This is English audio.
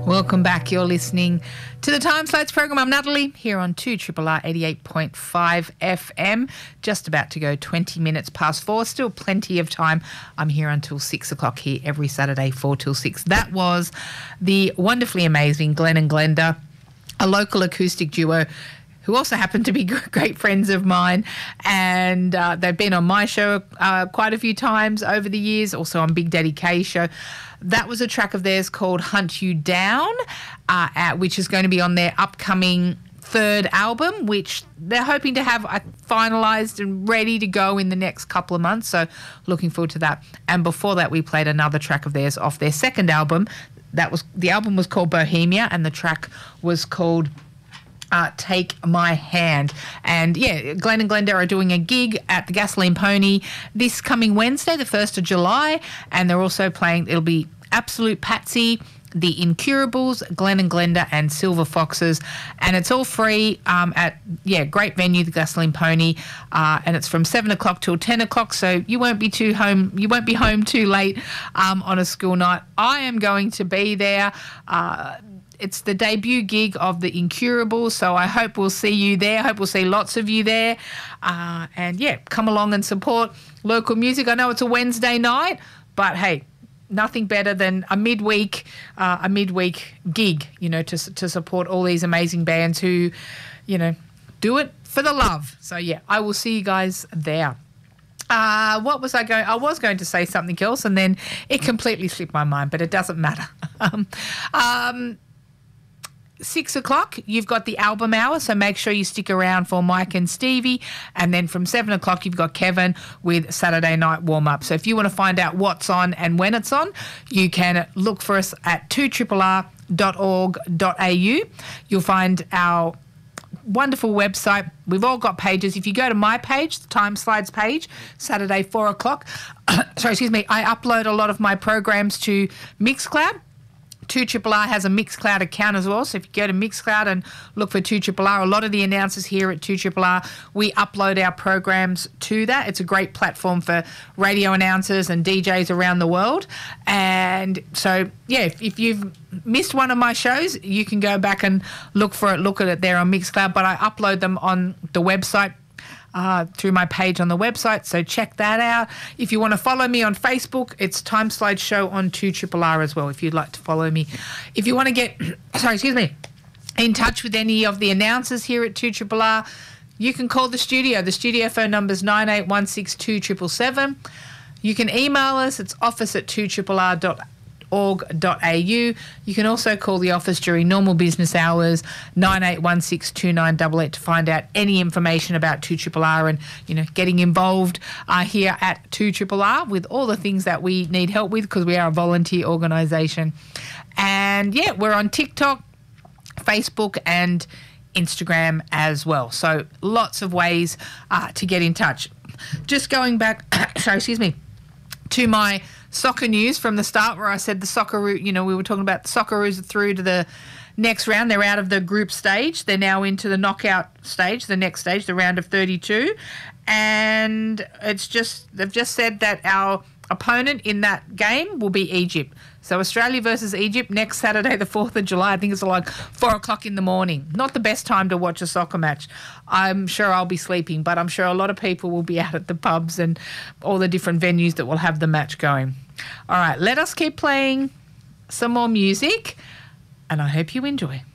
Welcome back. You're listening to the Time Slides program. I'm Natalie here on 2RRR 88.5 FM. Just about to go 20 minutes past 4. Still plenty of time. I'm here until 6 o'clock here every Saturday, 4 till 6. That was the wonderfully amazing Glenn and Glenda, a local acoustic duo who also happen to be great friends of mine. And they've been on my show quite a few times over the years, also on Big Daddy K's show. That was a track of theirs called Hunt You Down, which is going to be on their upcoming third album, which they're hoping to have finalised and ready to go in the next couple of months. So looking forward to that. And before that, we played another track of theirs off their second album. The album was called Bohemia, and the track was called Take My Hand. And yeah, Glenn and Glenda are doing a gig at the Gasoline Pony this coming Wednesday, the 1st of July, and they're also playing, it'll be Absolute Patsy, The Incurables, Glenn and Glenda, and Silver Foxes, and it's all free great venue, the Gasoline Pony, and it's from 7 o'clock till 10 o'clock, so you won't be home too late on a school night. I am going to be there. It's the debut gig of the Incurables, so I hope we'll see you there. I hope we'll see lots of you there. And yeah, come along and support local music. I know it's a Wednesday night, but hey, nothing better than a midweek gig, to support all these amazing bands who, do it for the love. So yeah, I will see you guys there. I was going to say something else, and then it completely slipped my mind, but it doesn't matter. 6 o'clock, you've got the album hour, so make sure you stick around for Mike and Stevie. And then from 7 o'clock, you've got Kevin with Saturday Night Warm-Up. So if you want to find out what's on and when it's on, you can look for us at 2rrr.org.au. You'll find our wonderful website. We've all got pages. If you go to my page, the Time Slides page, Saturday 4 o'clock, I upload a lot of my programs to Mixcloud. 2RRR has a Mixcloud account as well, so if you go to Mixcloud and look for 2RRR, a lot of the announcers here at 2RRR, we upload our programs to that. It's a great platform for radio announcers and DJs around the world. And so, yeah, if you've missed one of my shows, you can go back and look at it there on Mixcloud, but I upload them on the website, through my page on the website, so check that out. If you want to follow me on Facebook, it's Time Slide Show on 2RRR as well, if you'd like to follow me. If you want to get, in touch with any of the announcers here at 2RRR, you can call the studio. The studio phone number is 98162777. You can email us, it's office@2rrr.org.au. You can also call the office during normal business hours, 98162988, to find out any information about 2RRR and, getting involved here at 2RRR with all the things that we need help with, because we are a volunteer organisation. And yeah, we're on TikTok, Facebook and Instagram as well. So lots of ways to get in touch. Just going back, to my soccer news from the start, where I said the Socceroos, we were talking about the Socceroos are through to the next round. They're out of the group stage. They're now into the knockout stage, the next stage, the round of 32. And they've just said that our opponent in that game will be Egypt. So Australia versus Egypt next Saturday, the 4th of July. I think it's like 4 o'clock in the morning. Not the best time to watch a soccer match. I'm sure I'll be sleeping, but I'm sure a lot of people will be out at the pubs and all the different venues that will have the match going. All right, let us keep playing some more music, and I hope you enjoy.